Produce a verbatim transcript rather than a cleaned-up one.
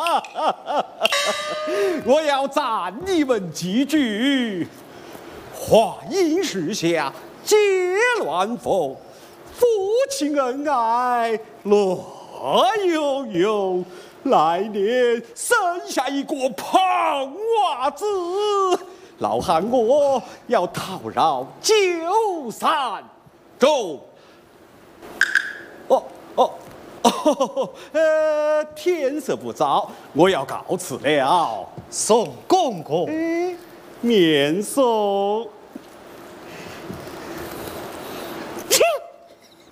我要赞你们几句。华阴时下皆乱逢，夫妻恩爱乐悠悠。来年生下一个胖娃子，老汉我要讨饶九三州。哦哦哦，呃，天色不早，我要告辞了。 宋公公， 哎，免送。